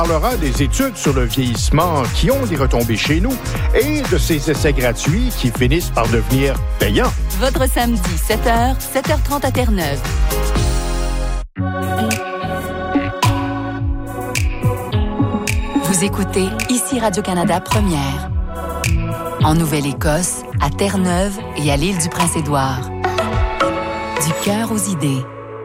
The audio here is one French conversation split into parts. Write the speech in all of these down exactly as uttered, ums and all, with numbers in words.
On parlera des études sur le vieillissement qui ont des retombées chez nous et de ces essais gratuits qui finissent par devenir payants. Votre samedi, sept heures, sept heures trente à Terre-Neuve. Vous écoutez ici Radio-Canada Première. En Nouvelle-Écosse, à Terre-Neuve et à l'île du Prince-Édouard. Du cœur aux idées.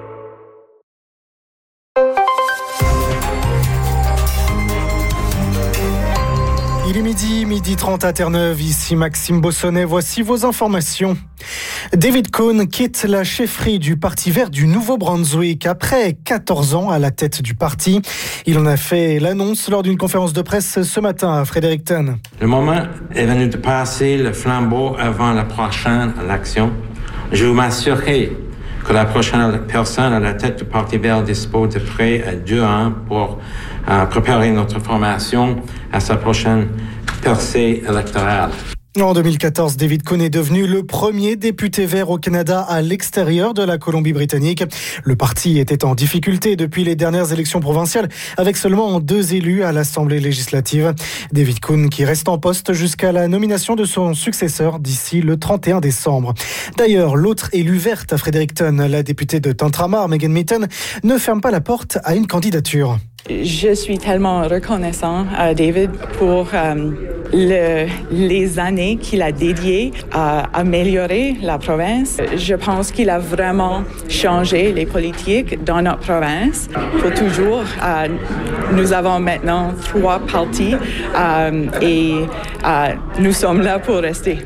Il est midi, midi trente à Terre-Neuve, ici Maxime Bossonnet, voici vos informations. David Cohn quitte la chefferie du Parti vert du Nouveau-Brunswick après quatorze ans à la tête du parti. Il en a fait l'annonce lors d'une conférence de presse ce matin à Fredericton. Le moment est venu de passer le flambeau avant la prochaine élection. Je veux m'assurer que la prochaine personne à la tête du Parti vert dispose de près à deux ans pour euh, préparer notre formation à sa prochaine percée électorale. En deux mille quatorze, David Cohn est devenu le premier député vert au Canada à l'extérieur de la Colombie-Britannique. Le parti était en difficulté depuis les dernières élections provinciales, avec seulement deux élus à l'Assemblée législative. David Cohn qui reste en poste jusqu'à la nomination de son successeur d'ici le trente et un décembre. D'ailleurs, l'autre élue verte à Fredericton, la députée de Tantramar, Megan Mitton, ne ferme pas la porte à une candidature. Je suis tellement reconnaissant à David pour euh, le, les années qu'il a dédiées à améliorer la province. Je pense qu'il a vraiment changé les politiques dans notre province. Pour toujours, euh, nous avons maintenant trois partis euh, et euh, nous sommes là pour rester.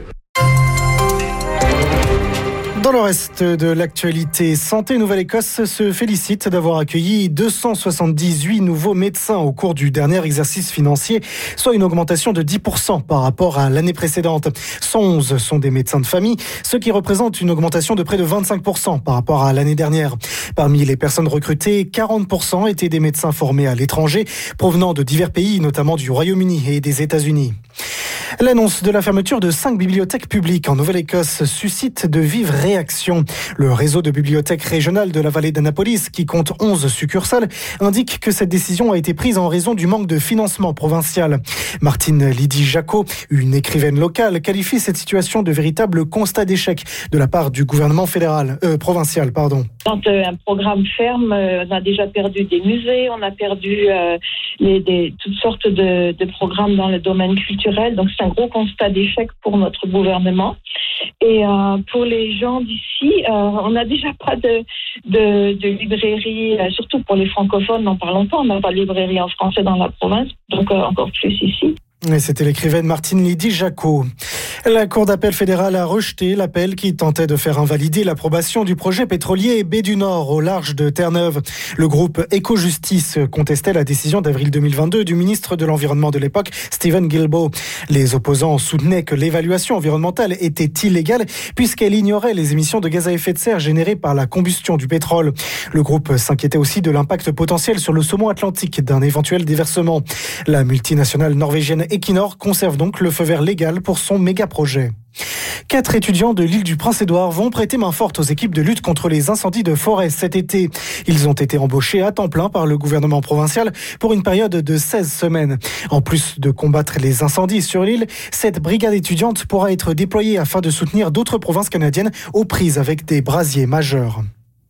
Dans le reste de l'actualité, Santé Nouvelle-Écosse se félicite d'avoir accueilli deux cent soixante-dix-huit nouveaux médecins au cours du dernier exercice financier, soit une augmentation de dix pour cent par rapport à l'année précédente. cent onze sont des médecins de famille, ce qui représente une augmentation de près de vingt-cinq pour cent par rapport à l'année dernière. Parmi les personnes recrutées, quarante pour cent étaient des médecins formés à l'étranger, provenant de divers pays, notamment du Royaume-Uni et des États-Unis. L'annonce de la fermeture de cinq bibliothèques publiques en Nouvelle-Écosse suscite de vives réactions. Le réseau de bibliothèques régionales de la vallée d'Annapolis, qui compte onze succursales, indique que cette décision a été prise en raison du manque de financement provincial. Martine Lydie Jacot, une écrivaine locale, qualifie cette situation de véritable constat d'échec de la part du gouvernement fédéral, euh, provincial, pardon. Quand euh, un programme ferme, euh, on a déjà perdu des musées, on a perdu euh, les, des, toutes sortes de, de programmes dans le domaine culturel. Donc c'est un gros constat d'échec pour notre gouvernement. Et euh, pour les gens d'ici, euh, on n'a déjà pas de, de, de librairie, euh, surtout pour les francophones, n'en parlons pas, on n'a pas de librairie en français dans la province, donc euh, encore plus ici. Et c'était l'écrivaine Martine Lydie Jacot. La Cour d'appel fédérale a rejeté l'appel qui tentait de faire invalider l'approbation du projet pétrolier Baie du Nord au large de Terre-Neuve. Le groupe Éco-Justice contestait la décision d'avril deux mille vingt-deux du ministre de l'Environnement de l'époque, Stephen Guilbeault. Les opposants soutenaient que l'évaluation environnementale était illégale puisqu'elle ignorait les émissions de gaz à effet de serre générées par la combustion du pétrole. Le groupe s'inquiétait aussi de l'impact potentiel sur le saumon atlantique d'un éventuel déversement. La multinationale norvégienne Equinor conserve donc le feu vert légal pour son méga-projet. Quatre étudiants de l'île du Prince-Édouard vont prêter main forte aux équipes de lutte contre les incendies de forêt cet été. Ils ont été embauchés à temps plein par le gouvernement provincial pour une période de seize semaines. En plus de combattre les incendies sur l'île, cette brigade étudiante pourra être déployée afin de soutenir d'autres provinces canadiennes aux prises avec des brasiers majeurs.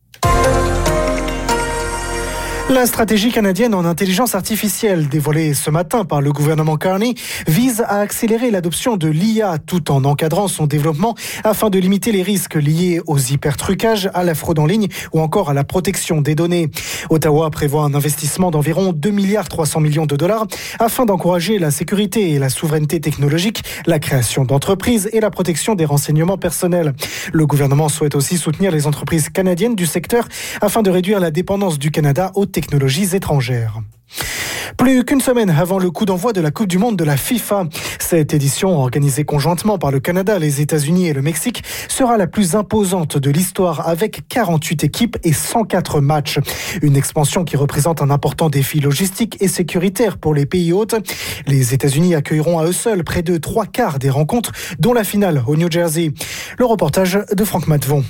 La stratégie canadienne en intelligence artificielle dévoilée ce matin par le gouvernement Carney vise à accélérer l'adoption de l'I A tout en encadrant son développement afin de limiter les risques liés aux hypertrucages, à la fraude en ligne ou encore à la protection des données. Ottawa prévoit un investissement d'environ deux milliards trois cents millions de dollars afin d'encourager la sécurité et la souveraineté technologique, la création d'entreprises et la protection des renseignements personnels. Le gouvernement souhaite aussi soutenir les entreprises canadiennes du secteur afin de réduire la dépendance du Canada aux technologies technologies étrangères. Plus qu'une semaine avant le coup d'envoi de la Coupe du Monde de la FIFA, cette édition, organisée conjointement par le Canada, les États-Unis et le Mexique, sera la plus imposante de l'histoire avec quarante-huit équipes et cent quatre matchs. Une expansion qui représente un important défi logistique et sécuritaire pour les pays hôtes. Les États-Unis accueilleront à eux seuls près de trois quarts des rencontres, dont la finale au New Jersey. Le reportage de Franck Matvon.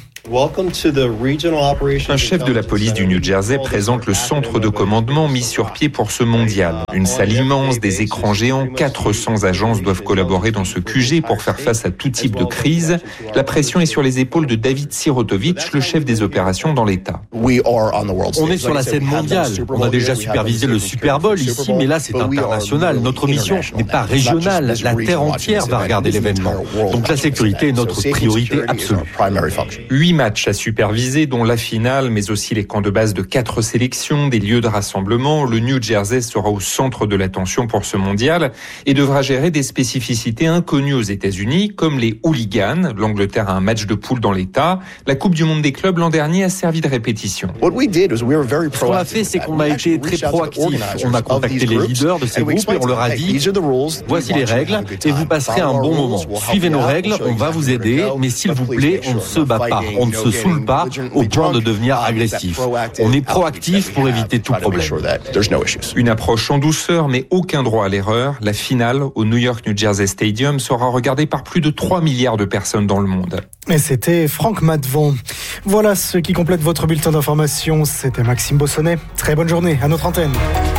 Un chef de la police du New Jersey présente le centre de commandement mis sur pied pour ce mondial. mondial. Une salle immense, des écrans géants, quatre cents agences doivent collaborer dans ce Q G pour faire face à tout type de crise. La pression est sur les épaules de David Sirotovich, le chef des opérations dans l'État. On est sur la scène mondiale. On a déjà supervisé le Super Bowl ici, mais là c'est international. Notre mission n'est pas régionale. La terre entière va regarder l'événement. Donc la sécurité est notre priorité absolue. Huit matchs à superviser, dont la finale, mais aussi les camps de base de quatre sélections, des lieux de rassemblement. Le New Jersey sera au centre de l'attention pour ce mondial et devra gérer des spécificités inconnues aux États-Unis, comme les hooligans. L'Angleterre a un match de poule dans l'État. La Coupe du Monde des clubs l'an dernier a servi de répétition. Ce qu'on a fait, c'est qu'on a été très proactif. On a contacté les leaders de ces groupes et on leur a dit « Voici les règles et vous passerez un bon moment. Suivez nos règles, on va vous aider, mais s'il vous plaît, on ne se bat pas, on ne se saoule pas au point de devenir agressif. On est proactif pour éviter tout problème. » Une approche en douceur, mais aucun droit à l'erreur. La finale au New York New Jersey Stadium sera regardée par plus de trois milliards de personnes dans le monde. Et c'était Franck Matvon. Voilà ce qui complète votre bulletin d'information. C'était Maxime Bossonnet. Très bonne journée à notre antenne.